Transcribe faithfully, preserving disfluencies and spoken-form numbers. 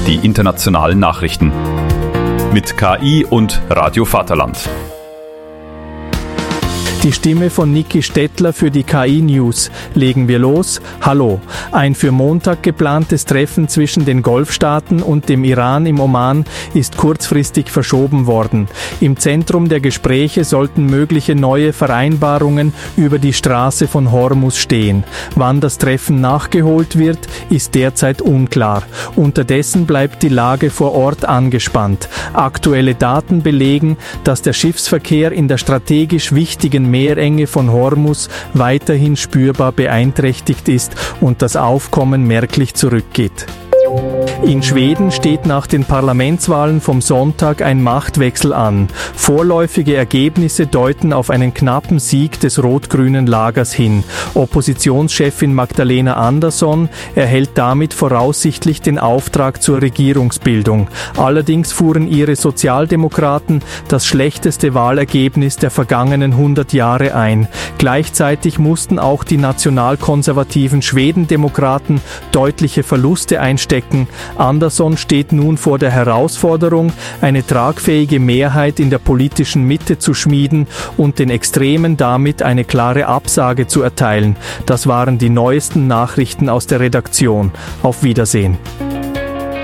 die internationalen Nachrichten. Mit K I und Radio Vaterland. Die Stimme von Niki Stettler für die K I-News. Legen wir los. Hallo. Ein für Montag geplantes Treffen zwischen den Golfstaaten und dem Iran im Oman ist kurzfristig verschoben worden. Im Zentrum der Gespräche sollten mögliche neue Vereinbarungen über die Straße von Hormuz stehen. Wann das Treffen nachgeholt wird, ist derzeit unklar. Unterdessen bleibt die Lage vor Ort angespannt. Aktuelle Daten belegen, dass der Schiffsverkehr in der strategisch wichtigen Meerenge von Hormuz weiterhin spürbar beeinträchtigt ist und das Aufkommen merklich zurückgeht. In Schweden steht nach den Parlamentswahlen vom Sonntag ein Machtwechsel an. Vorläufige Ergebnisse deuten auf einen knappen Sieg des rot-grünen Lagers hin. Oppositionschefin Magdalena Andersson erhält damit voraussichtlich den Auftrag zur Regierungsbildung. Allerdings fuhren ihre Sozialdemokraten das schlechteste Wahlergebnis der vergangenen hundert Jahre ein. Gleichzeitig mussten auch die nationalkonservativen Schwedendemokraten deutliche Verluste einstecken. Andersson steht nun vor der Herausforderung, eine tragfähige Mehrheit in der politischen Mitte zu schmieden und den Extremen damit eine klare Absage zu erteilen. Das waren die neuesten Nachrichten aus der Redaktion. Auf Wiedersehen.